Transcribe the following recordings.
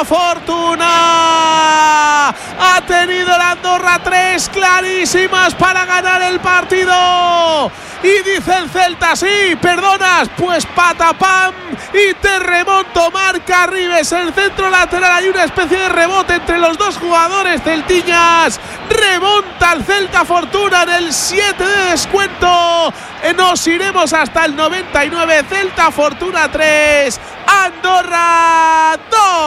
Fortuna. Ha tenido el Andorra 3 clarísimas para ganar el partido. Y dice el Celta, sí, perdonas, pues patapam y te remonto, marca Ribes, el centro lateral, hay una especie de rebote entre los dos jugadores celtiñas, remonta el Celta Fortuna en el 7 de descuento, nos iremos hasta el 99, Celta Fortuna 3, Andorra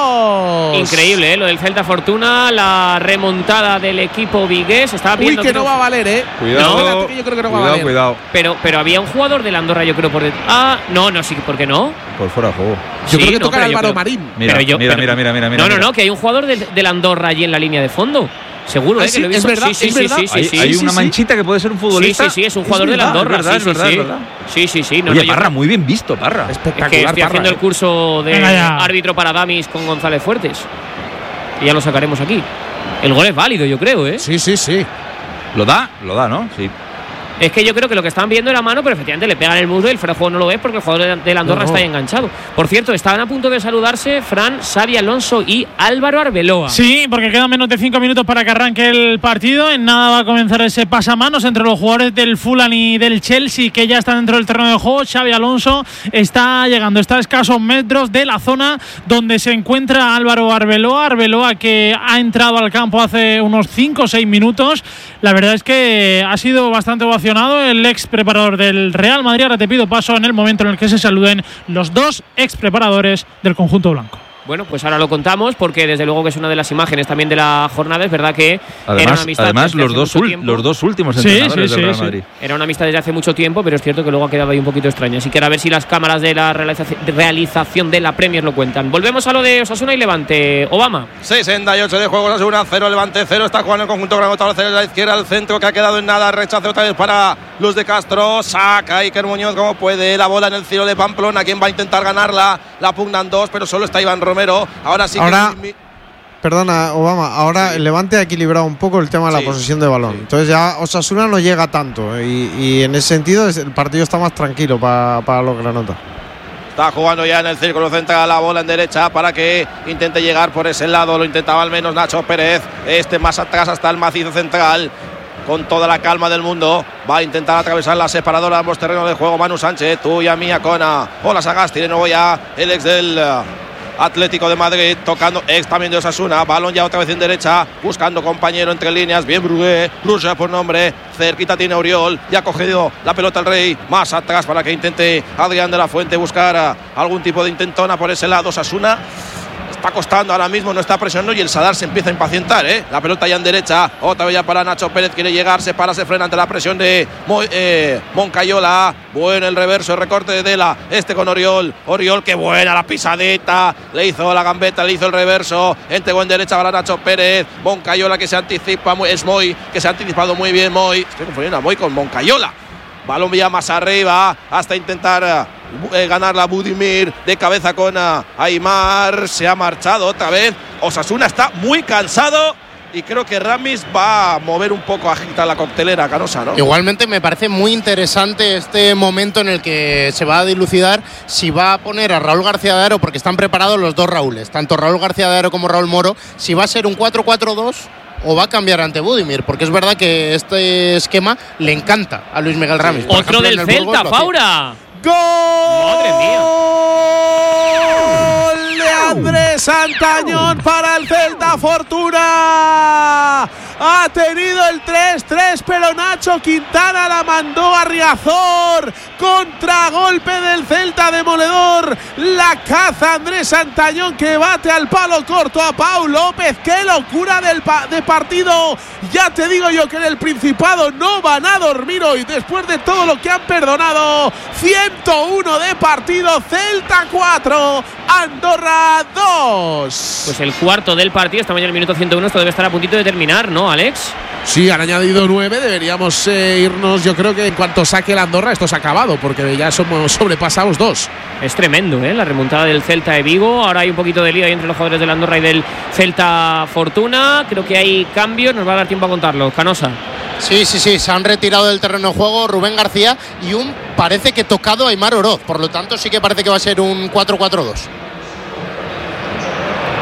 2. Increíble, lo del Celta Fortuna, la remontada del equipo vigués. Estaba viendo que no va a valer, Cuidado, no, que yo creo que no va a valer. Cuidado. Pero había un jugador del Andorra, yo creo, por detrás. No, sí, ¿por qué no? Por fuera de juego. Yo creo que toca Álvaro Marín. Mira. No, que hay un jugador del Andorra allí en la línea de fondo. Seguro, que lo he visto. Es verdad. Hay una manchita que puede ser un futbolista. Sí, es un jugador del Andorra. Es verdad. Sí. Oye, Parra, muy bien visto, Parra. Espectacular. Es que estoy haciendo el curso de árbitro para damis con González Fuertes. Y ya lo sacaremos aquí. El gol es válido, yo creo, ¿eh? Sí. Lo da, ¿no? Sí. Es que yo creo que lo que están viendo era mano, pero efectivamente le pegan el muslo y el fuera de juego no lo ves porque el jugador del Andorra está ahí enganchado. Por cierto, estaban a punto de saludarse Fran, Xabi Alonso y Álvaro Arbeloa. Sí, porque quedan menos de 5 minutos para que arranque el partido. En nada va a comenzar ese pasamanos entre los jugadores del Fulham y del Chelsea, que ya están dentro del terreno de juego. Xabi Alonso está llegando, está a escasos metros de la zona donde se encuentra Álvaro Arbeloa. Arbeloa, que ha entrado al campo hace unos 5 o 6 minutos. La verdad es que ha sido bastante ovacionado el ex preparador del Real Madrid. Ahora te pido paso en el momento en el que se saluden los dos ex preparadores del conjunto blanco. Bueno, pues ahora lo contamos porque desde luego que es una de las imágenes también de la jornada. Es verdad que además, era una amistad. Además, los dos últimos entrenadores del Real Madrid. Era una amistad desde hace mucho tiempo, pero es cierto que luego ha quedado ahí un poquito extraña. Así que a ver si las cámaras de la realización de la Premier lo cuentan. Volvemos a lo de Osasuna y Levante. Obama. 68 de juego, Osasuna 0, Levante 0. Está jugando el conjunto granotado a la izquierda, al centro, que ha quedado en nada. Rechace otra vez para los de Castro. Saca Iker Muñoz como puede. La bola en el cielo de Pamplona. ¿Quién va a intentar ganarla? La pugnan dos, pero solo está Iván Romero. Ahora sí Perdona, Obama, ahora el Levante ha equilibrado un poco el tema de la posesión de balón. Entonces ya Osasuna no llega tanto y en ese sentido el partido está más tranquilo para los granotas. Está jugando ya en el círculo central, la bola en derecha para que intente llegar por ese lado. Lo intentaba al menos Nacho Pérez. Más atrás hasta el macizo central. Con toda la calma del mundo va a intentar atravesar la separadora de ambos terrenos de juego. Manu Sánchez, tuya mía, Cona. Hola Sagasti, de nuevo ya el ex del Atlético de Madrid, tocando, ex también de Osasuna. Balón ya otra vez en derecha, buscando compañero entre líneas. Bien Brugué, Bruja por nombre. Cerquita tiene Oriol, ya ha cogido la pelota el Rey. Más atrás para que intente Adrián de la Fuente buscar algún tipo de intentona por ese lado. Osasuna está costando ahora mismo, no está presionando y el Sadar se empieza a impacientar, La pelota ya en derecha, otra vez ya para Nacho Pérez, quiere llegar, se para, se frena ante la presión de Moncayola. Bueno el reverso, el recorte de Dela, con Oriol, qué buena la pisadita, le hizo la gambeta, le hizo el reverso, entregó en derecha para Nacho Pérez. Moncayola que se anticipa, es Moy, que se ha anticipado muy bien Moy, estoy confundiendo a Moy con Moncayola. Balón ya más arriba hasta intentar ganar la Budimir de cabeza con Aimar. Se ha marchado otra vez. Osasuna está muy cansado y creo que Ramis va a mover un poco, agita la coctelera, Canosa, ¿no? Igualmente me parece muy interesante este momento en el que se va a dilucidar si va a poner a Raúl García de Haro, porque están preparados los dos Raúles, tanto Raúl García de Haro como Raúl Moro, si va a ser un 4-4-2 o va a cambiar ante Budimir, porque es verdad que este esquema le encanta a Luis Miguel Ramis. Sí. Otro del Celta, Faura. ¡Gol! ¡Madre mía! De Andrés Santañón para el Celta Fortuna. Ha tenido el 3-3, pero Nacho Quintana la mandó a Riazor. Contragolpe del Celta demoledor. La caza Andrés Santañón, que bate al palo corto a Pau López. ¡Qué locura de partido! Ya te digo yo que en el Principado no van a dormir hoy después de todo lo que han perdonado. 101 de partido, Celta 4, Andorra 2. Pues el cuarto del partido, estamos ya en el minuto 101, esto debe estar a puntito de terminar, ¿no, Alex? Sí, han añadido 9, deberíamos irnos, yo creo que en cuanto saque el Andorra esto se ha acabado, porque ya somos sobrepasados 2. Es tremendo, la remontada del Celta de Vigo. Ahora hay un poquito de lío ahí entre los jugadores del Andorra y del Celta Fortuna. Creo que hay cambios, nos va a dar tiempo a contarlo. Canosa. Sí, se han retirado del terreno de juego Rubén García y parece que tocado Aimar Oroz, por lo tanto sí que parece que va a ser un 4-4-2.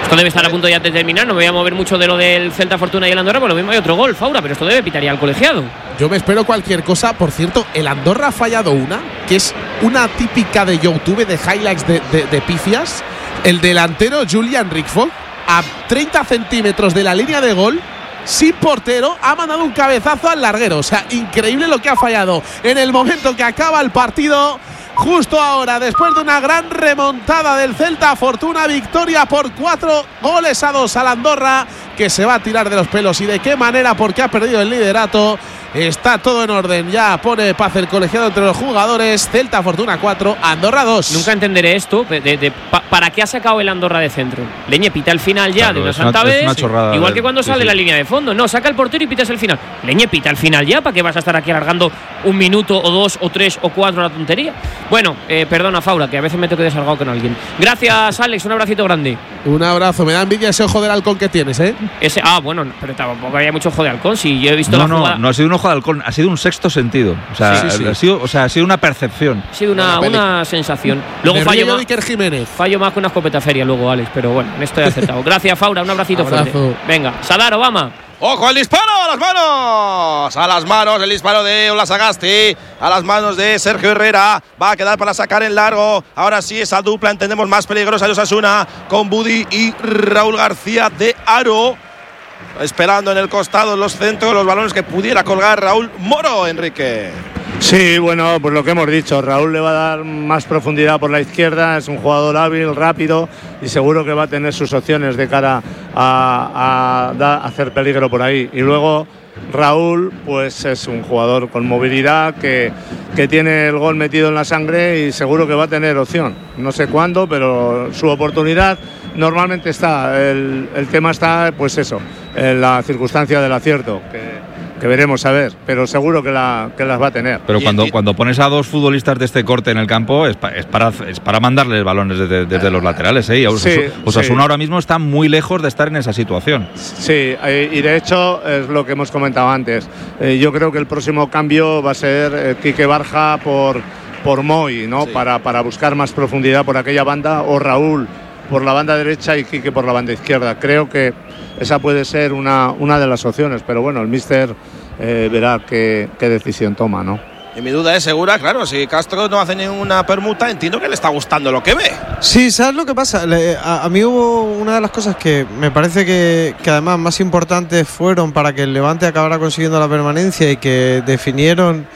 Esto debe estar a punto ya de terminar. No me voy a mover mucho de lo del Celta Fortuna y el Andorra, por lo mismo hay otro gol, Faura, pero esto debe pitar ya al colegiado. Yo me espero cualquier cosa. Por cierto, el Andorra ha fallado una, que es una típica de YouTube, de highlights de pifias. El delantero Julian Rickford, a 30 centímetros de la línea de gol, sin portero, ha mandado un cabezazo al larguero. O sea, increíble lo que ha fallado en el momento que acaba el partido. Justo ahora, después de una gran remontada del Celta Fortuna, victoria por 4-2 al Andorra, que se va a tirar de los pelos. ¿Y de qué manera? Porque ha perdido el liderato. Está todo en orden. Ya pone paz el colegiado entre los jugadores. Celta Fortuna 4, Andorra 2. Nunca entenderé esto. ¿Para qué ha sacado el Andorra de centro? Leñe, pita el final ya, claro, de una santa vez. Igual que cuando sale la línea de fondo. No, saca el portero y pitas el final. Leñe, pita el final ya. ¿Para qué vas a estar aquí alargando 1 minuto o 2 o 3 o 4 la tontería? Bueno, perdona, Faura, que a veces me tengo que desargado con alguien. Gracias, Alex. Un abracito grande. Un abrazo. Me da envidia ese ojo del halcón que tienes, ¿eh? Bueno, pero tampoco había mucho ojo de halcón. Si yo he visto la jugada. No ha sido un ojo de halcón, ha sido un sexto sentido. O sea, sí. Ha sido una percepción. Ha sido una sensación. Luego fallo más que una escopeta feria luego, Alex, pero bueno, en esto he acertado. Gracias, Faura, un abracito fuerte. Venga, Sadar, Obama. ¡Ojo al disparo! ¡A las manos! A las manos el disparo de Ola Sagasti. A las manos de Sergio Herrera. Va a quedar para sacar en largo. Ahora sí, esa dupla entendemos más peligrosa de Osasuna, con Budi y Raúl García de Aro. Esperando en el costado, los centros, los balones que pudiera colgar Raúl Moro, Enrique. Sí, bueno, pues lo que hemos dicho, Raúl le va a dar más profundidad por la izquierda, es un jugador hábil, rápido y seguro que va a tener sus opciones de cara a hacer peligro por ahí. Y luego Raúl pues es un jugador con movilidad que tiene el gol metido en la sangre y seguro que va a tener opción. No sé cuándo, pero su oportunidad normalmente está. El tema está, pues eso, en la circunstancia del acierto, que veremos a ver, pero seguro que las va a tener. Pero cuando pones a dos futbolistas de este corte en el campo es para mandarles balones desde los laterales, ¿eh? Osasuna ahora mismo está muy lejos de estar en esa situación. Sí, y de hecho es lo que hemos comentado antes. Yo creo que el próximo cambio va a ser Quique Barja por Moy, ¿no? Sí. Para buscar más profundidad por aquella banda, o Raúl por la banda derecha y Quique por la banda izquierda. Creo que esa puede ser una de las opciones, pero bueno, el míster verá qué decisión toma, ¿no? Y mi duda es segura, claro, si Castro no hace ninguna permuta, entiendo que le está gustando lo que ve. Sí, ¿sabes lo que pasa? A mí hubo una de las cosas que me parece que además más importantes fueron para que el Levante acabara consiguiendo la permanencia y que definieron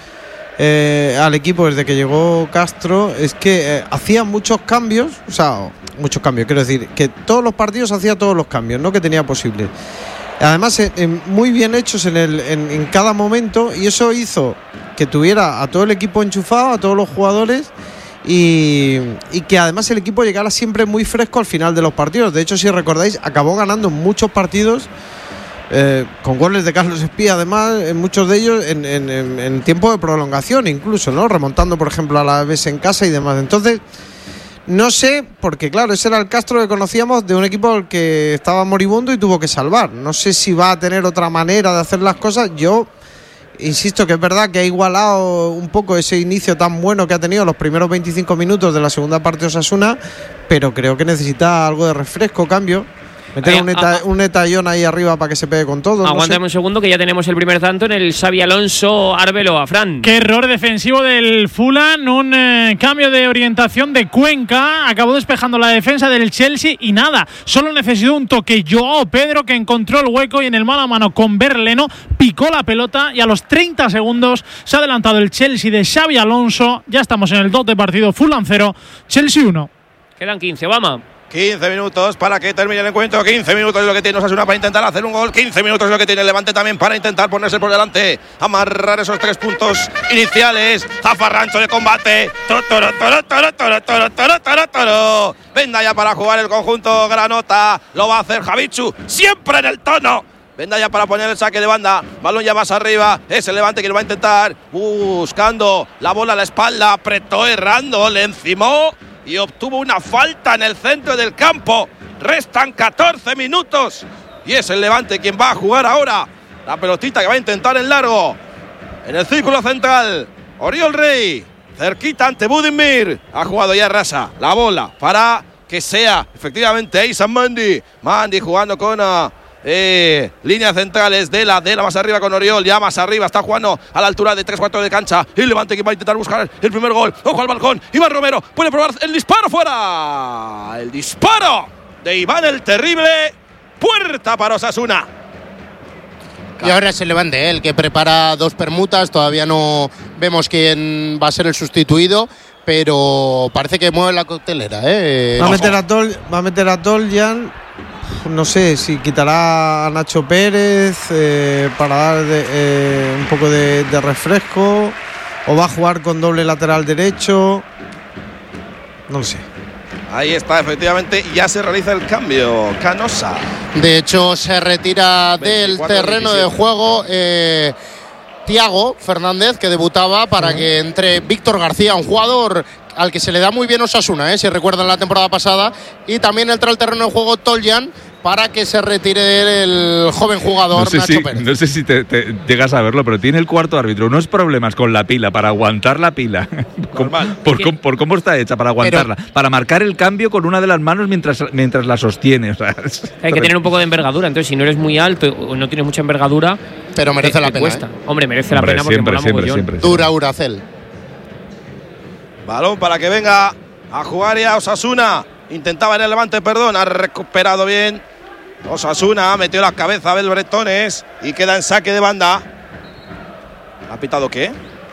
al equipo desde que llegó Castro, es que hacía muchos cambios, quiero decir, que todos los partidos hacía todos los cambios, ¿no? Que tenía posible. Además, muy bien hechos en cada momento, y eso hizo que tuviera a todo el equipo enchufado, a todos los jugadores, y que además el equipo llegara siempre muy fresco al final de los partidos. De hecho, si recordáis, acabó ganando muchos partidos con goles de Carlos Espía, además, en muchos de ellos en tiempo de prolongación incluso, ¿no? Remontando, por ejemplo, a la vez en casa y demás. Entonces, no sé, porque claro, ese era el Castro que conocíamos de un equipo que estaba moribundo y tuvo que salvar. No sé si va a tener otra manera de hacer las cosas. Yo insisto que es verdad que ha igualado un poco ese inicio tan bueno que ha tenido los primeros 25 minutos de la segunda parte de Osasuna, pero creo que necesita algo de refresco, cambio. Meter un netallón ahí arriba para que se pegue con todo. Aguántame un segundo, que ya tenemos el primer tanto en el Xabi Alonso Arbeloa. Fran. Qué error defensivo del Fulham, un cambio de orientación de Cuenca, acabó despejando la defensa del Chelsea y nada, solo necesitó un toque Joao Pedro, que encontró el hueco y en el mano a mano con Berleno picó la pelota, y a los 30 segundos se ha adelantado el Chelsea de Xabi Alonso. Ya estamos en el 2 de partido, Fulham 0, Chelsea 1. Quedan 15, vamos. 15 minutos para que termine el encuentro. 15 minutos es lo que tiene Osasuna para intentar hacer un gol. 15 minutos es lo que tiene el Levante también para intentar ponerse por delante, amarrar esos 3 puntos iniciales. Zafarrancho de combate. Venda ya para jugar el conjunto granota. Lo va a hacer Javichu, siempre en el tono. Venda ya para poner el saque de banda. Balón ya más arriba. Es el Levante que lo va a intentar. Buscando la bola a la espalda. Apretó errando. Le encimó y obtuvo una falta en el centro del campo. Restan 14 minutos y es el Levante quien va a jugar ahora la pelotita que va a intentar en largo. En el círculo central, Oriol Rey, cerquita ante Budimir. Ha jugado ya Rasa. La bola para que sea efectivamente Eisan Mandi. Mandi jugando con líneas centrales de la más arriba con Oriol, ya más arriba, está jugando a la altura de 3/4 de cancha. Y Levante que va a intentar buscar el primer gol. Ojo al balcón, Iván Romero puede probar el disparo fuera. El disparo de Iván el Terrible, puerta para Osasuna. Y ahora es el Levante el que prepara 2 permutas, todavía no vemos quién va a ser el sustituido, pero parece que mueve la coctelera. Va a meter a Toljan. No sé si quitará a Nacho Pérez para dar un poco de refresco, o va a jugar con doble lateral derecho. No lo sé. Ahí está, efectivamente, ya se realiza el cambio. Canosa. De hecho, se retira del terreno de juego Thiago Fernández, que debutaba, para que entre Víctor García, un jugador al que se le da muy bien Osasuna, si recuerdan la temporada pasada, y también entra al terreno de juego Toljan para que se retire el joven jugador Nacho Pérez. No sé si te llegas a verlo, pero tiene el cuarto árbitro unos problemas con la pila, para aguantar la pila. por cómo está hecha, para aguantarla. Para marcar el cambio con una de las manos mientras la sostiene. O sea, hay que tener un poco de envergadura, entonces si no eres muy alto o no tienes mucha envergadura, pero merece la pena. Hombre, merece la pena porque siempre. Dura Uracel. Balón para que venga a jugar ya Osasuna. Intentaba en el Levante, ha recuperado bien Osasuna, ha metido la cabeza a Abel Bretones y queda en saque de banda. ¿Ha pitado qué?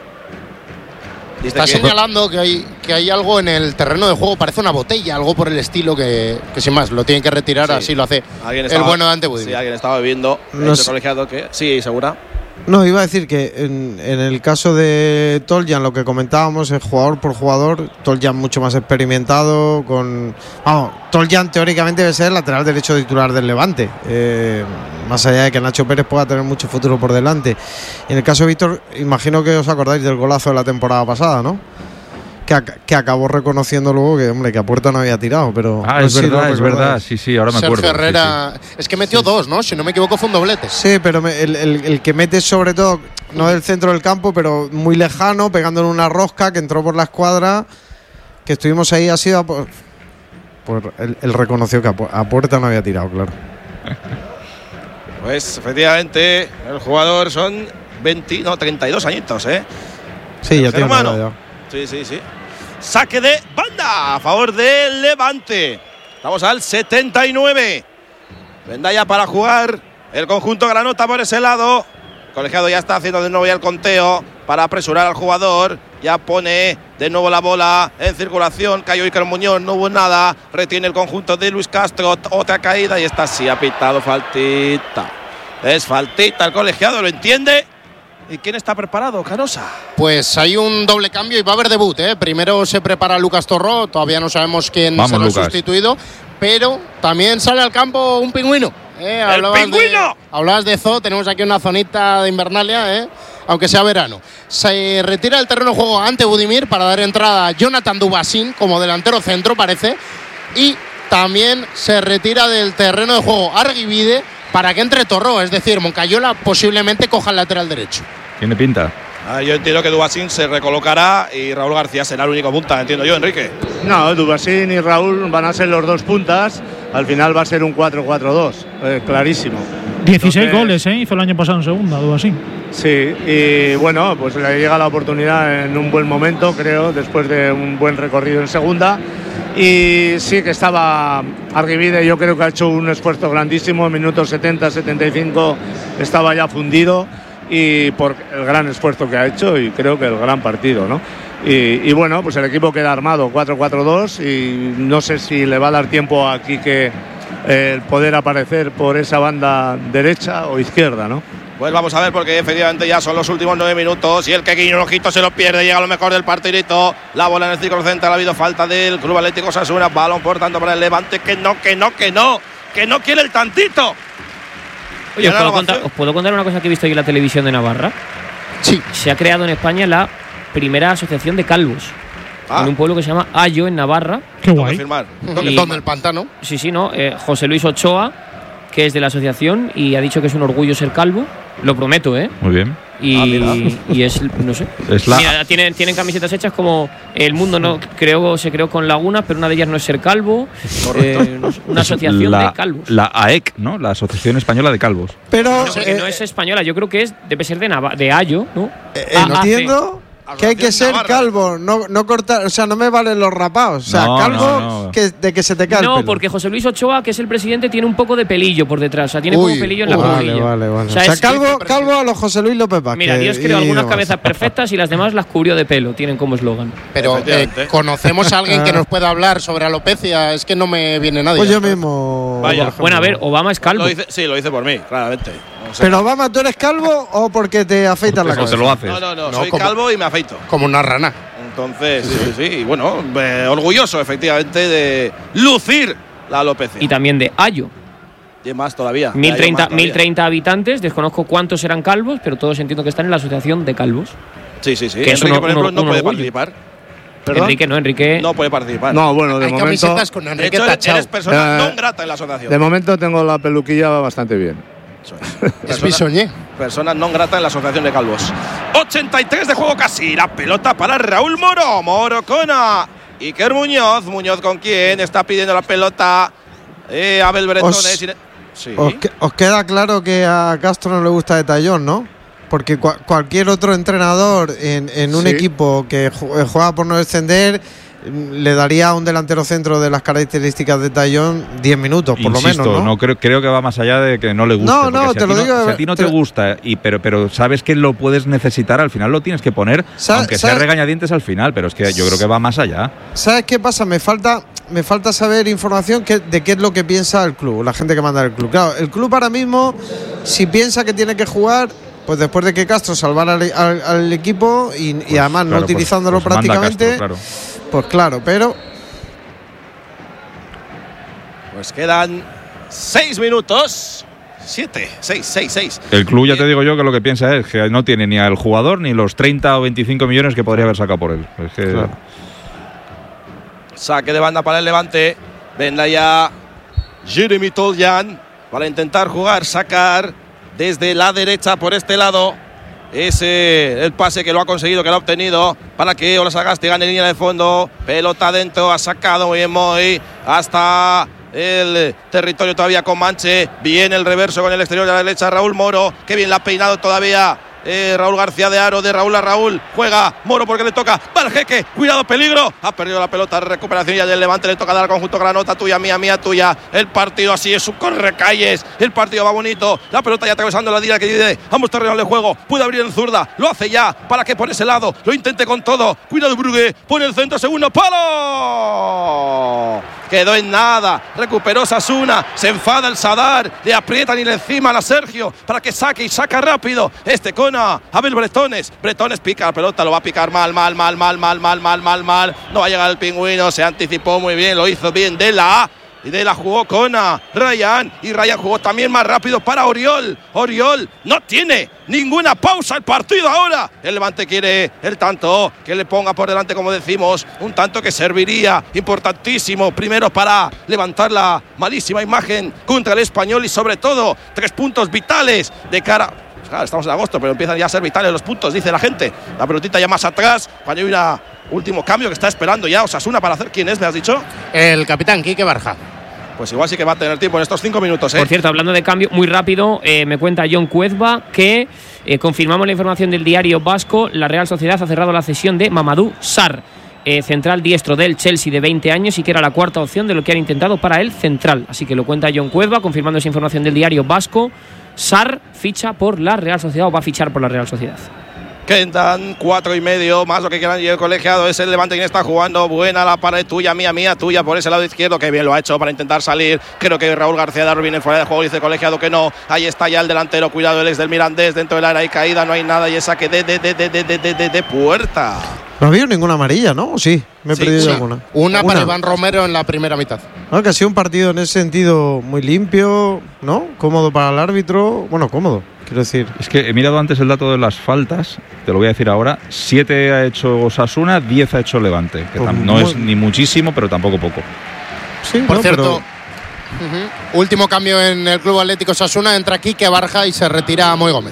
Está señalando que hay algo en el terreno de juego, parece una botella, algo por el estilo, que sin más lo tienen que retirar, así lo hace el bueno de Antebudín. Sí, alguien estaba bebiendo. Colegiado que sí, segura. No, iba a decir que en el caso de Toljan, lo que comentábamos, es jugador por jugador. Toljan mucho más experimentado. Toljan teóricamente debe ser el lateral derecho titular del Levante, más allá de que Nacho Pérez pueda tener mucho futuro por delante. Y en el caso de Víctor, imagino que os acordáis del golazo de la temporada pasada, ¿no? Que acabó reconociendo luego que a puerta no había tirado, pero es verdad, sí, ahora me acuerdo. Sergio Herrera, sí. Es que metió 2, ¿no? Si no me equivoco fue un doblete. Sí, pero el que mete sobre todo, no del centro del campo, pero muy lejano, pegando en una rosca que entró por la escuadra, que estuvimos ahí, ha sido él reconoció que a puerta no había tirado, claro. Pues efectivamente, el jugador son 32 añitos, Sí, ya tiene una edad. Sí. Saque de banda a favor del Levante. Estamos al 79. Vendaya para jugar el conjunto granota por ese lado. El colegiado ya está haciendo de nuevo ya el conteo para apresurar al jugador. Ya pone de nuevo la bola en circulación. Cayó Iker Muñoz, no hubo nada. Retiene el conjunto de Luis Castro. Otra caída y esta sí ha pitado faltita. Es faltita, el colegiado lo entiende. ¿Y quién está preparado, Canosa? Pues hay un doble cambio y va a haber debut, Primero se prepara Lucas Torró, todavía no sabemos quién será el sustituido, pero también sale al campo un pingüino. ¡El pingüino! Hablabas de zoo, tenemos aquí una zonita de Invernalia, aunque sea verano. Se retira del terreno de juego ante Budimir para dar entrada a Jonathan Dubasín como delantero centro, parece, y también se retira del terreno de juego Arguivide para que entre Torró, es decir, Moncayola posiblemente coja el lateral derecho. Tiene pinta. Yo entiendo que Dubasín se recolocará y Raúl García será el único punta, entiendo yo, Enrique. No, Dubasín y Raúl van a ser los dos puntas. Al final va a ser un 4-4-2, clarísimo. 16 goles, hizo el año pasado en segunda, Dubasín. Sí, y bueno, pues le llega la oportunidad en un buen momento, creo, después de un buen recorrido en segunda. Y sí que estaba Arguivide, yo creo que ha hecho un esfuerzo grandísimo, minutos 70-75 estaba ya fundido, y por el gran esfuerzo que ha hecho y creo que el gran partido, ¿no? Y bueno, pues el equipo queda armado 4-4-2 y no sé si le va a dar tiempo a Quique el poder aparecer por esa banda derecha o izquierda, ¿no? Pues vamos a ver, porque efectivamente ya son los últimos 9 minutos y el que guiño un ojito se lo pierde, llega a lo mejor del partidito. La bola en el círculo central, ha habido falta del Club Atlético Osasuna, balón por tanto para el Levante, que no quiere el tantito. Oye, ¿os puedo contar una cosa que he visto aquí en la televisión de Navarra? Sí. Se ha creado en España la primera asociación de calvos. En un pueblo que se llama Ayo, en Navarra. Qué guay. ¿Dónde el pantano? Sí, José Luis Ochoa, que es de la asociación y ha dicho que es un orgullo ser calvo Lo prometo, ¿eh? Muy bien. Y es, no sé. Mira, tienen camisetas hechas como El Mundo se creó con lagunas, pero una de ellas no es ser calvo. Una asociación de calvos. La AEC, ¿no? La Asociación Española de Calvos. Pero no es española, yo creo que debe ser de Ayo, ¿no? Entiendo que hay que ser calvo, no cortar, o sea, no me valen los rapados, o sea, calvo de que se te cae el pelo. No, porque José Luis Ochoa, que es el presidente, tiene un poco de pelillo por detrás, o sea, tiene como pelillo en la barbilla. Vale. O sea, calvo a los José Luis López Vázquez. Mira, Dios creó algunas cabezas perfectas y las demás las cubrió de pelo, tienen como eslogan. Pero conocemos a alguien que nos pueda hablar sobre alopecia, es que no me viene nadie. Pues yo mismo. Vaya. Bueno, a ver, Obama es calvo. Lo hice por mí, claramente. No sé. Pero Obama, ¿tú eres calvo o porque te afeitas la cabeza? Te lo haces. No, soy calvo y me afeito. Como una rana. Entonces, sí, bueno, orgulloso efectivamente de lucir la alopecia. Y también de Ayo. Y más todavía. 1030 habitantes, desconozco cuántos eran calvos, pero todos entiendo que están en la asociación de calvos. Sí. Que Enrique, por ejemplo, no puede participar. ¿Perdón? Enrique no puede participar. No, bueno, de hay momento. Camisetas con Enrique tachado. Eres persona no grata en la asociación. De momento tengo la peluquilla bastante bien. Es bisoñé. Persona no grata en la asociación de calvos. 83 de juego casi. La pelota para Raúl Moro. Moro con Iker Muñoz. Muñoz con quién está pidiendo la pelota. Abel Bretones. Os queda claro que a Castro no le gusta de Tallón, ¿no? Porque cualquier otro entrenador en un equipo que juega por no descender le daría a un delantero centro de las características de Tallón 10 minutos, por lo menos, ¿no? Creo que va más allá de que no le guste. No, te lo digo. Si a ti no te gusta, pero sabes que lo puedes necesitar, al final lo tienes que poner, aunque sea regañadientes al final, pero es que yo creo que va más allá. ¿Sabes qué pasa? Me falta saber información de qué es lo que piensa el club, la gente que manda el club. Claro, el club ahora mismo, si piensa que tiene que jugar, pues después de que Castro salvara al equipo y además no utilizándolo prácticamente, Castro, pues claro, pero pues quedan 6 minutos. 6. El club, ya te digo yo, que lo que piensa es que no tiene ni al jugador ni los 30 o 25 millones que podría haber sacado por él. Es que claro. Saque de banda para el Levante. Venga ya Jeremy Toljan para intentar sacar desde la derecha por este lado. Es el pase que lo ha conseguido, que lo ha obtenido para que Ola Sagasti gane línea de fondo. Pelota dentro, ha sacado muy bien Moy hasta el territorio todavía con Manche. Viene el reverso con el exterior de la derecha Raúl Moro. Qué bien la ha peinado todavía Raúl García de Haro, de Raúl a Raúl. Juega Moro porque le toca para el Jeque. Cuidado, peligro. Ha perdido la pelota. Recuperación ya del Levante. Le toca dar al conjunto Granota. Tuya, mía, tuya. El partido así es un correcalles. El partido va bonito. La pelota ya atravesando la línea que divide ambos terrenos de juego. Puede abrir en zurda. Lo hace ya para que por ese lado lo intente con todo. Cuidado, Brugge. Pone el centro. Segundo palo. Quedó en nada. Recuperó Sasuna. Se enfada el Sadar. Le aprietan y le encima a Sergio para que saque y saca rápido. Con Abel Bretones pica la pelota, lo va a picar mal. No va a llegar el pingüino, se anticipó muy bien, lo hizo bien de la jugó con Ryan y Ryan jugó también más rápido para Oriol no tiene ninguna pausa el partido ahora. El Levante quiere el tanto que le ponga por delante, como decimos, un tanto que serviría importantísimo primero para levantar la malísima imagen contra el Español y sobre todo 3 puntos vitales de cara. Claro, estamos en agosto, pero empiezan ya a ser vitales los puntos, dice la gente. La pelotita ya más atrás, cuando hay un último cambio que está esperando ya Osasuna para hacer. ¿Quién es, me has dicho? El capitán Quique Barja. Pues igual sí que va a tener tiempo en estos 5 minutos. Por cierto, hablando de cambio, muy rápido, me cuenta John Cuezba que confirmamos la información del diario vasco. La Real Sociedad ha cerrado la cesión de Mamadou Sarr, central diestro del Chelsea de 20 años y que era la cuarta opción de lo que han intentado para el central. Así que lo cuenta John Cuezba, confirmando esa información del diario vasco. Sarr ficha por la Real Sociedad o va a fichar por la Real Sociedad. Quedan 4,5 más lo que quieran y el colegiado es el Levante quien está jugando. Buena la pared, tuya, mía, tuya por ese lado izquierdo. Que bien lo ha hecho para intentar salir. Creo que Raúl García Darro viene fuera de juego. Dice el colegiado que no. Ahí está ya el delantero. Cuidado, el ex del Mirandés. Dentro del área hay caída, no hay nada. Y es saque de puerta. No ha habido ninguna amarilla, ¿no? ¿O sí? Me he perdido alguna. Una para Iván Romero en la primera mitad. Que ha sido un partido en ese sentido muy limpio, ¿no? Cómodo para el árbitro. Bueno, cómodo, quiero decir. Es que he mirado antes el dato de las faltas, te lo voy a decir ahora. 7 ha hecho Osasuna, 10 ha hecho Levante. Que pues no es ni muchísimo, pero tampoco poco. Sí, por cierto, último cambio en el Club Atlético Osasuna. Entra Quique Barja y se retira Moy Gómez.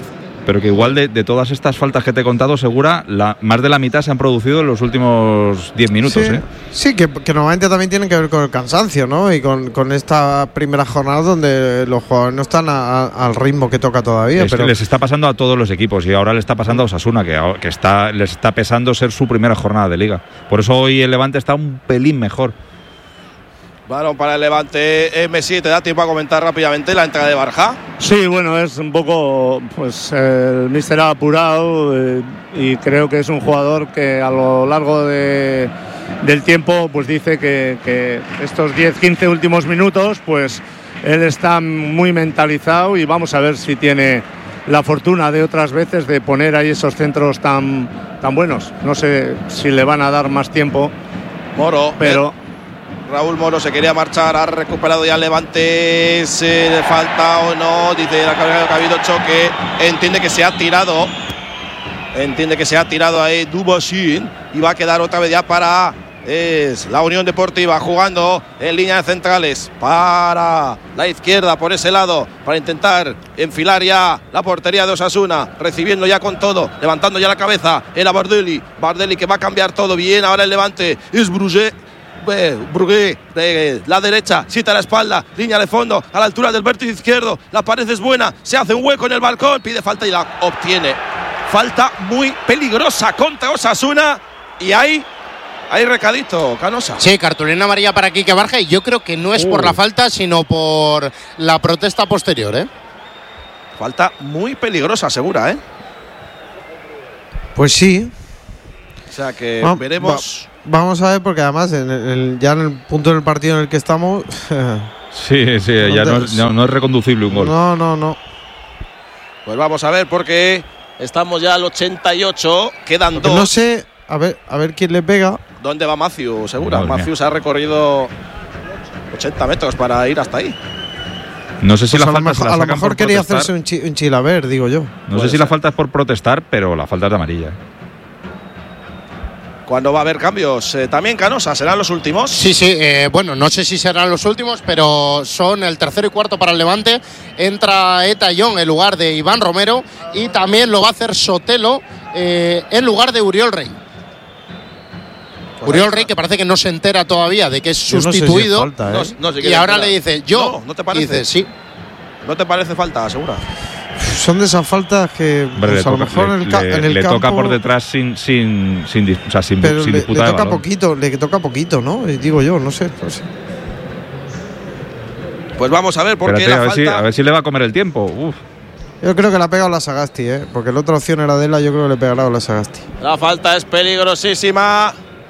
pero que igual de todas estas faltas que te he contado, Segura, más de la mitad se han producido en los últimos 10 minutos. Sí, que normalmente también tienen que ver con el cansancio, ¿no? Y con esta primera jornada donde los jugadores no están al ritmo que toca todavía. Pero les está pasando a todos los equipos y ahora le está pasando a Osasuna, que les está pesando ser su primera jornada de Liga. Por eso hoy el Levante está un pelín mejor. Balón para el Levante. Messi, ¿te da tiempo a comentar rápidamente la entrada de Barja? Sí, bueno, es un poco, pues el míster ha apurado y creo que es un jugador que a lo largo del tiempo pues dice que estos 10-15 últimos minutos pues él está muy mentalizado y vamos a ver si tiene la fortuna de otras veces de poner ahí esos centros tan buenos. No sé si le van a dar más tiempo. Moro, pero Raúl Moro se quería marchar, ha recuperado ya el Levante, ¿se le falta o no? Dice la cabeza que ha habido choque, entiende que se ha tirado ahí Duboshin y va a quedar otra vez ya para la Unión Deportiva jugando en línea de centrales para la izquierda por ese lado para intentar enfilar ya la portería de Osasuna, recibiendo ya con todo, levantando ya la cabeza, era Bardelli que va a cambiar todo bien, ahora el Levante es Brugué de la derecha, cita la espalda, línea de fondo, a la altura del vértice izquierdo, la pared es buena, se hace un hueco en el balcón, pide falta y la obtiene. Falta muy peligrosa contra Osasuna y hay recadito, Canosa. Sí, cartulina amarilla para Quique Barja y yo creo que no es por la falta, sino por la protesta posterior, Falta muy peligrosa, Segura, Pues sí. O sea que veremos. Vamos a ver, porque además ya en el punto del partido en el que estamos. Sí, ya no es reconducible un gol. No. Pues vamos a ver, porque estamos ya al 88, quedan dos. No sé, a ver quién le pega. ¿Dónde va Matthew? Segura. Matthew se ha recorrido 80 metros para ir hasta ahí. No sé si la falta a lo mejor quería hacerse un chilaver, digo yo. No sé si la falta es por protestar, pero la falta es de amarilla. ¿Cuándo va a haber cambios? También Canosa, ¿serán los últimos? Sí, bueno, no sé si serán los últimos, pero son el tercero y cuarto para el Levante. Entra Eta Young en lugar de Iván Romero y también lo va a hacer Sotelo en lugar de Uriol Rey. Uriol Rey, que parece que no se entera todavía de que es sustituido. No sé si falta, y ahora le dice, ¿no te parece? Dice, sí. ¿No te parece falta, Segura? Son de esas faltas que pues, a lo mejor en el campo le toca por detrás sin disputar. Le toca poquito, ¿no? Digo yo, no sé. Pues vamos a ver por qué la falta. A ver si le va a comer el tiempo. Uf. Yo creo que la ha pegado la Sagasti, porque la otra opción era de él, yo creo que le pegará a la Sagasti. La falta es peligrosísima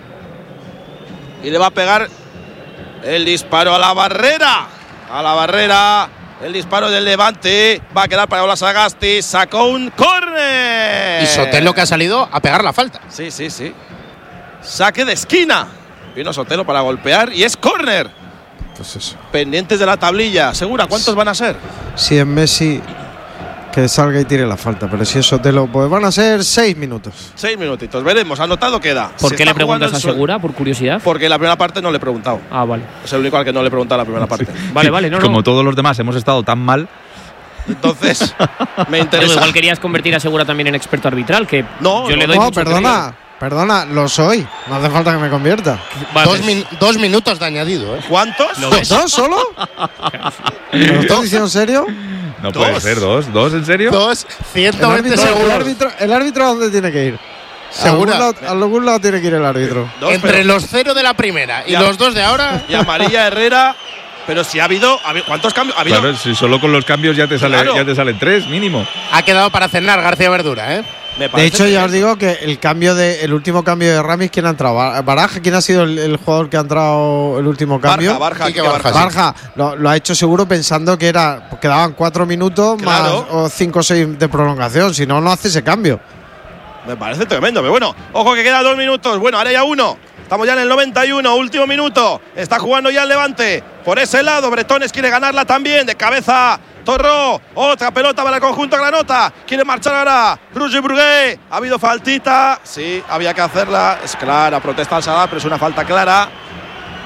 y le va a pegar el disparo a la barrera. El disparo del Levante va a quedar para Ola Sagasti. Sacó un córner. Y Sotelo, que ha salido a pegar la falta. Sí. Saque de esquina. Vino Sotelo para golpear y es córner. Pues eso. Pendientes de la tablilla. Segura, ¿cuántos van a ser? Si es Messi, que salga y tire la falta. Pero si es Sotelo, pues van a ser 6 minutos. 6 minutitos, veremos. Anotado queda. ¿Por qué le preguntas a Segura, por curiosidad? Porque la primera parte no le he preguntado. Ah, vale. Es el único al que no le he preguntado la primera parte. Vale, no. Como todos los demás hemos estado tan mal. Entonces, me interesa. Igual querías convertir a Segura también en experto arbitral, que yo le doy mucho perdona, lo soy. No hace falta que me convierta. Vale. 2 minutos de añadido, ¿Cuántos? ¿2 solo? ¿Me lo estás diciendo en serio? No puede ser, ¿2? ¿En serio? 2, 120 segundos. ¿El árbitro a dónde tiene que ir? Segura. A algún lado tiene que ir el árbitro. Entre los 0 de la primera y los 2 de ahora. Y amarilla Herrera. Pero si ha habido. ¿Cuántos cambios? Claro, si solo con los cambios ya te salen 3 mínimo. Ha quedado para cenar García Verdura, De hecho, ya os digo que el último cambio de Ramis, ¿quién ha entrado? ¿Baraja? ¿Quién ha sido el jugador que ha entrado el último cambio? Barja. Lo ha hecho seguro pensando que quedaban 4 minutos más o 5 o 6 de prolongación. Si no hace ese cambio. Me parece tremendo, pero bueno, ojo que queda 2 minutos. Bueno, ahora ya 1. Estamos ya en el 91, último minuto. Está jugando ya el Levante. Por ese lado, Bretones quiere ganarla también. De cabeza, Torró. Otra pelota para el conjunto Granota. Quiere marchar ahora Roger Brugué. Ha habido faltita. Sí, había que hacerla. Es clara, protesta al Sadar, pero es una falta clara.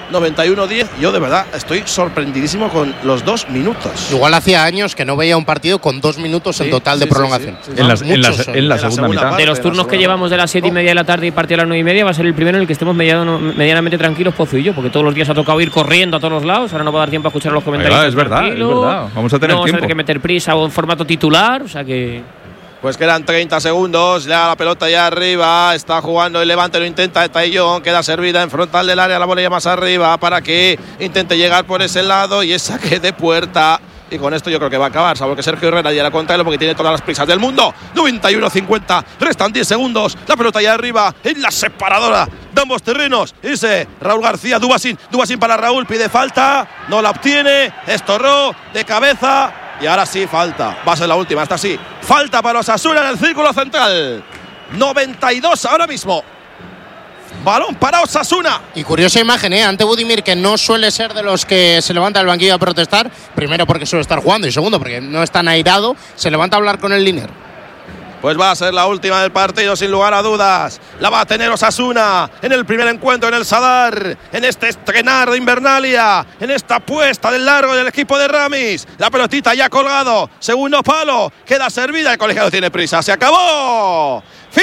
91-10. Yo de verdad estoy sorprendidísimo con los 2 minutos. Igual hacía años que no veía un partido con 2 minutos en total de prolongación. En la segunda mitad. De los turnos que llevamos de las 7:30 de la tarde y partido a las 9:30, va a ser el primero en el que estemos medianamente tranquilos, Pozo y yo, porque todos los días ha tocado ir corriendo a todos los lados. Ahora no va a dar tiempo a escuchar los comentarios. Es verdad. Vamos a tener tiempo. Vamos a tener que meter prisa o en formato titular, o sea que… Pues quedan 30 segundos, ya la pelota ya arriba, está jugando el Levante, lo intenta Taillón, queda servida en frontal del área, la bola ya más arriba para que intente llegar por ese lado y es saque de puerta. Y con esto yo creo que va a acabar, salvo que Sergio Herrera ya la contrario porque tiene todas las prisas del mundo. 91-50, restan 10 segundos, la pelota ya arriba, en la separadora de ambos terrenos. Ese Raúl García, Dubasín para Raúl, pide falta, no la obtiene, estorró de cabeza. Y ahora sí, falta. Va a ser la última, esta sí. Falta para Osasuna en el círculo central. 92 ahora mismo. Balón para Osasuna. Y curiosa imagen, ante Budimir, que no suele ser de los que se levanta del banquillo a protestar. Primero porque suele estar jugando y segundo porque no es tan airado. Se levanta a hablar con el Linier. Pues va a ser la última del partido, sin lugar a dudas. La va a tener Osasuna en el primer encuentro en el Sadar, en este estrenar de Invernalia, en esta apuesta del largo del equipo de Ramis. La pelotita ya colgado, segundo palo, queda servida, el colegiado tiene prisa, se acabó.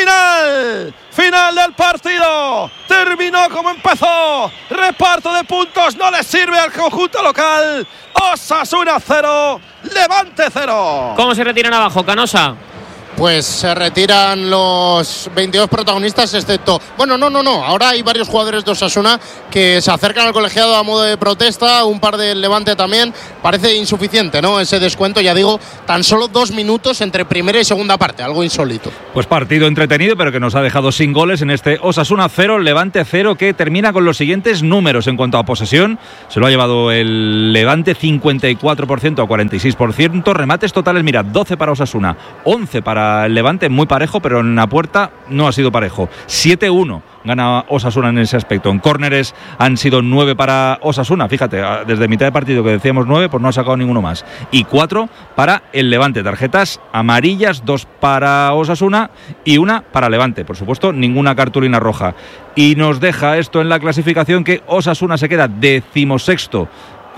Final del partido, terminó como empezó. Reparto de puntos no le sirve al conjunto local. Osasuna 0, Levante 0. ¿Cómo se retiran abajo, Canosa? Pues se retiran los 22 protagonistas, excepto… Bueno, no. Ahora hay varios jugadores de Osasuna que se acercan al colegiado a modo de protesta. Un par del Levante también. Parece insuficiente, ¿no? Ese descuento, ya digo, tan solo 2 minutos entre primera y segunda parte. Algo insólito. Pues partido entretenido, pero que nos ha dejado sin goles en este Osasuna 0, Levante 0, que termina con los siguientes números en cuanto a posesión. Se lo ha llevado el Levante 54% a 46%. Remates totales, mira, 12 para Osasuna, 11 para el Levante, muy parejo, pero en la puerta no ha sido parejo. 7-1 gana Osasuna en ese aspecto. En córneres han sido 9 para Osasuna, fíjate, desde mitad de partido que decíamos 9, pues no ha sacado ninguno más. Y 4 para el Levante. Tarjetas amarillas, 2 para Osasuna y 1 para Levante. Por supuesto, ninguna cartulina roja. Y nos deja esto en la clasificación, que Osasuna se queda 16º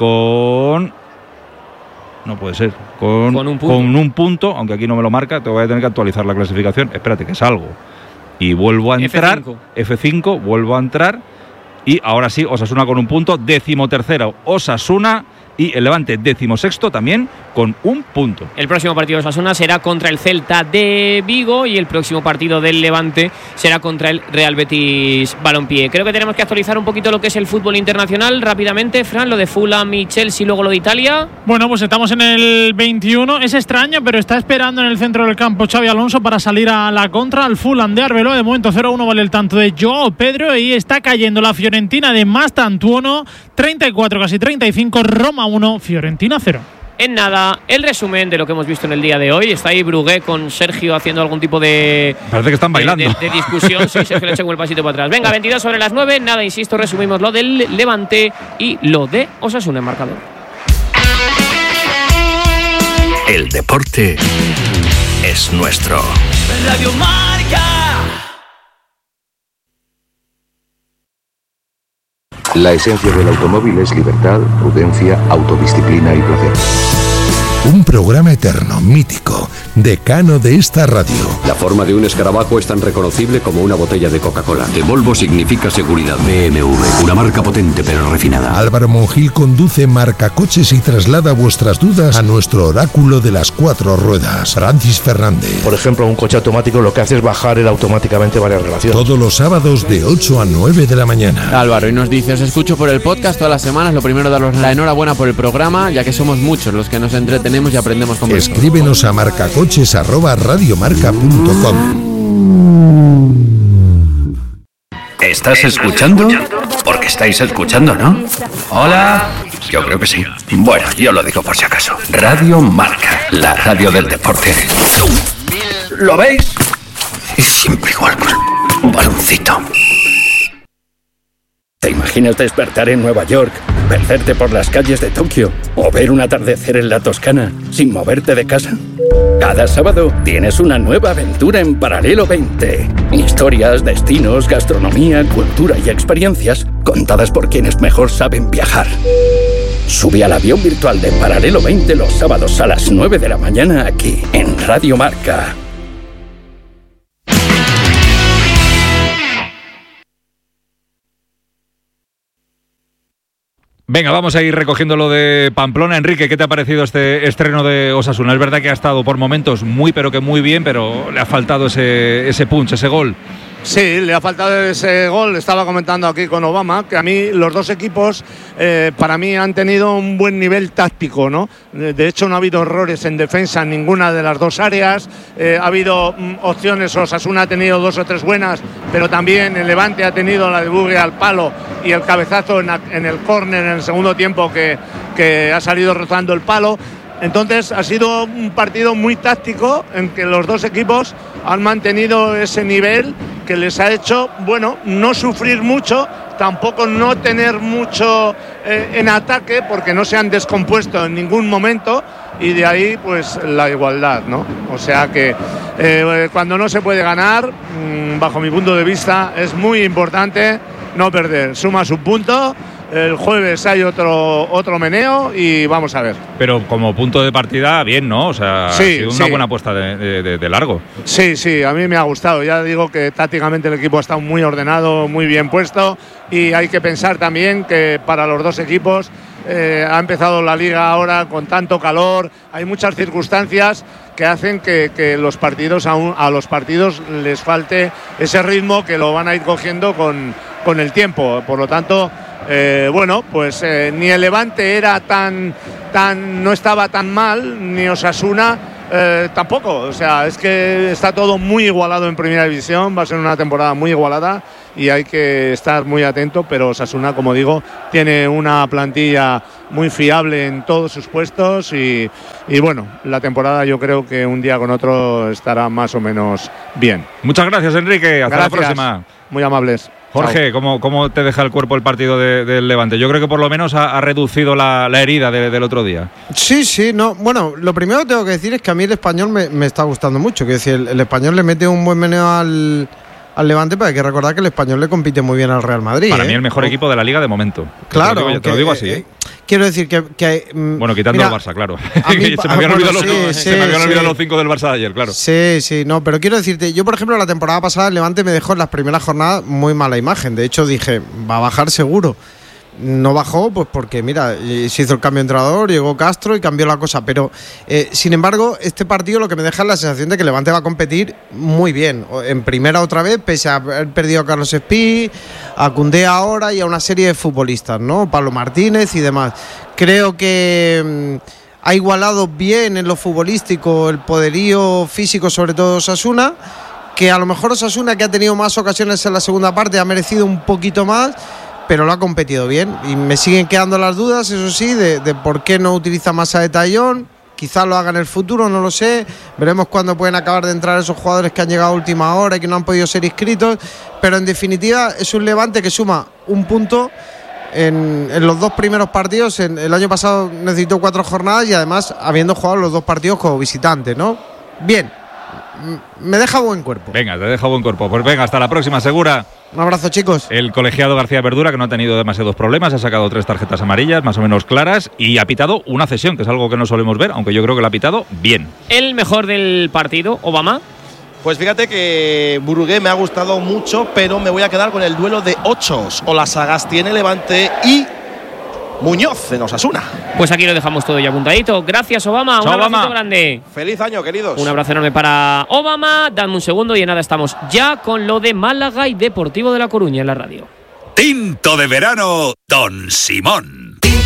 con… No puede ser. Con un punto, aunque aquí no me lo marca, te voy a tener que actualizar la clasificación. Espérate, que salgo. Y vuelvo a entrar. F5, vuelvo a entrar. Y ahora sí, Osasuna con un punto. 13º Osasuna. Y el Levante 16º también con un punto. El próximo partido de Osasuna será contra el Celta de Vigo y el próximo partido del Levante será contra el Real Betis Balompié. Creo que tenemos que actualizar un poquito lo que es el fútbol internacional rápidamente, Fran, lo de Fulham y Chelsea, luego lo de Italia. Bueno, pues estamos en el 21. Es extraño, pero está esperando en el centro del campo Xabi Alonso para salir a la contra al Fulham de Arbeloa. De momento 0-1 vale el tanto de Joao Pedro y está cayendo la Fiorentina de Mastantuono. 34, casi 35, Roma 1, Fiorentina 0. En nada, el resumen de lo que hemos visto en el día de hoy. Está ahí Brugué con Sergio haciendo algún tipo de… Parece que están bailando. De discusión. Sí, Sergio le echa un pasito para atrás. Venga, 22 sobre las 9. Nada, insisto, resumimos lo del Levante y lo de Osasuna en marcador. El deporte es nuestro. Radio Marca. La esencia del automóvil es libertad, prudencia, autodisciplina y placer. Un programa eterno, mítico, decano de esta radio. La forma de un escarabajo es tan reconocible como una botella de Coca-Cola. De Volvo significa seguridad. BMW, una marca potente pero refinada. Álvaro Monjil conduce Marcacoches y traslada vuestras dudas a nuestro oráculo de las 4 ruedas, Francis Fernández. Por ejemplo, un coche automático lo que hace es bajar él automáticamente varias relaciones. Todos los sábados de 8 a 9 de la mañana. Álvaro, y nos dice, os escucho por el podcast todas las semanas. Lo primero, daros la enhorabuena por el programa, ya que somos muchos los que nos entretenemos y aprendemos con vosotros. Escríbenos a marcacoches@radiomarca.com. ¿Estás escuchando? Porque estáis escuchando, ¿no? Hola. Yo creo que sí. Bueno, yo lo digo por si acaso. Radio Marca, la radio del deporte. ¿Lo veis? Y siempre igual, un baloncito. ¿Te imaginas despertar en Nueva York ¿Perderte por las calles de Tokio o ver un atardecer en la Toscana sin moverte de casa? Cada sábado tienes una nueva aventura en Paralelo 20. Historias, destinos, gastronomía, cultura y experiencias contadas por quienes mejor saben viajar. Sube al avión virtual de Paralelo 20 los sábados a las 9 de la mañana aquí, en Radio Marca. Venga, vamos a ir recogiendo lo de Pamplona. Enrique, ¿qué te ha parecido este estreno de Osasuna? Es verdad que ha estado por momentos muy, pero que muy bien, pero le ha faltado ese punch, ese gol. Sí, le ha faltado ese gol. Estaba comentando aquí con Obama que a mí los dos equipos para mí han tenido un buen nivel táctico, ¿no? De hecho no ha habido errores en defensa en ninguna de las dos áreas. Ha habido opciones, Osasuna ha tenido 2 o 3 buenas, pero también el Levante ha tenido la de Burri al palo y el cabezazo en el córner en el segundo tiempo que ha salido rozando el palo. Entonces ha sido un partido muy táctico en que los dos equipos han mantenido ese nivel que les ha hecho, bueno, no sufrir mucho, tampoco no tener mucho en ataque porque no se han descompuesto en ningún momento y de ahí pues la igualdad, ¿no? O sea que cuando no se puede ganar, bajo mi punto de vista, es muy importante no perder. Sumas un punto. El jueves hay otro meneo y vamos a ver. Pero como punto de partida, bien, ¿no? O sea, sí, ha sido una buena apuesta de largo. Sí, a mí me ha gustado. Ya digo que tácticamente el equipo ha estado muy ordenado, muy bien puesto y hay que pensar también que para los dos equipos ha empezado la liga ahora con tanto calor, hay muchas circunstancias que hacen que los partidos a los partidos les falte ese ritmo que lo van a ir cogiendo con el tiempo. Por lo tanto, bueno, pues ni el Levante era no estaba tan mal, ni Osasuna tampoco. O sea, es que está todo muy igualado en Primera División, va a ser una temporada muy igualada y hay que estar muy atento, pero Osasuna, como digo, tiene una plantilla muy fiable en todos sus puestos y bueno, la temporada yo creo que un día con otro estará más o menos bien. Muchas gracias, Enrique. Hasta la próxima. Muy amables. Jorge, ¿cómo te deja el cuerpo el partido del Levante? Yo creo que por lo menos ha reducido la herida del otro día. Sí, no. Bueno, lo primero que tengo que decir es que a mí el Español me está gustando mucho. Que decir, el Español le mete un buen meneo al Levante, pero hay que recordar que el Español le compite muy bien al Real Madrid. Para mí el mejor equipo de la liga de momento. Claro. Te lo digo así. Quiero decir que bueno, quitando el Barça, claro. Se me habían olvidado los 5 del Barça de ayer, claro. Sí, no, pero quiero decirte, yo por ejemplo la temporada pasada el Levante me dejó en las primeras jornadas muy mala imagen. De hecho dije, va a bajar seguro. No bajó, pues porque mira, se hizo el cambio de entrenador, llegó Castro y cambió la cosa. Pero sin embargo, este partido lo que me deja es la sensación de que Levante va a competir muy bien. En primera otra vez, pese a haber perdido a Carlos Espí, a Koundé ahora y a una serie de futbolistas, ¿no? Pablo Martínez y demás. Creo que ha igualado bien en lo futbolístico el poderío físico, sobre todo Osasuna. Que a lo mejor Osasuna, que ha tenido más ocasiones en la segunda parte, ha merecido un poquito más, pero lo ha competido bien y me siguen quedando las dudas, eso sí, de por qué no utiliza más a Detallón. Quizás lo haga en el futuro, no lo sé. Veremos cuándo pueden acabar de entrar esos jugadores que han llegado a última hora y que no han podido ser inscritos, pero en definitiva es un Levante que suma un punto en los 2 primeros partidos. El año pasado necesitó 4 jornadas y además habiendo jugado los 2 partidos como visitante, ¿no? Bien, me deja buen cuerpo. Venga, te deja buen cuerpo. Pues venga, hasta la próxima, Segura. Un abrazo, chicos. El colegiado García Verdura, que no ha tenido demasiados problemas, ha sacado 3 tarjetas amarillas, más o menos claras, y ha pitado una cesión, que es algo que no solemos ver, aunque yo creo que lo ha pitado bien. ¿El mejor del partido, Obama? Pues fíjate que Burugué me ha gustado mucho, pero me voy a quedar con el duelo de ochos. Olasagastie Levante y Muñoz en Osasuna. Pues aquí lo dejamos todo ya apuntadito. Gracias, Obama. Un abrazo grande. Feliz año, queridos. Un abrazo enorme para Obama. Dame un segundo y en nada estamos ya con lo de Málaga y Deportivo de La Coruña en la radio. Tinto de verano, Don Simón.